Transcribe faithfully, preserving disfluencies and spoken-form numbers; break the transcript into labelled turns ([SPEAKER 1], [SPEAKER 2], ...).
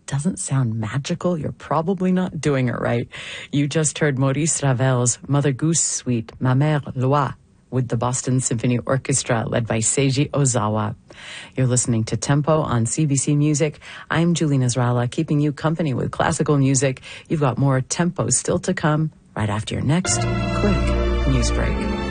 [SPEAKER 1] doesn't sound magical, you're probably not doing it right. You just heard Maurice Ravel's Mother Goose Suite, Ma Mère Loi, with the Boston Symphony Orchestra led by Seiji Ozawa. You're listening to Tempo on C B C Music. I'm Julie Nasrallah, keeping you company with classical music. You've got more Tempo still to come right after your next quick news break.